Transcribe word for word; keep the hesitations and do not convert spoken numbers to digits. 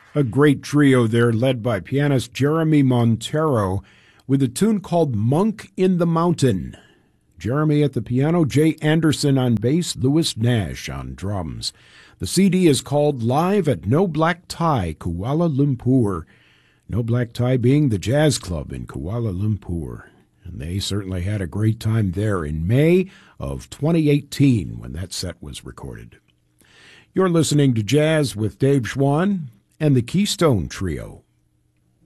A great trio there led by pianist Jeremy Montero with a tune called Monk in the Mountain. Jeremy at the piano, Jay Anderson on bass, Louis Nash on drums. The C D is called Live at No Black Tie, Kuala Lumpur. No Black Tie being the jazz club in Kuala Lumpur. And they certainly had a great time there in May of twenty eighteen when that set was recorded. You're listening to Jazz with Dave Schwann and the Keystone Trio.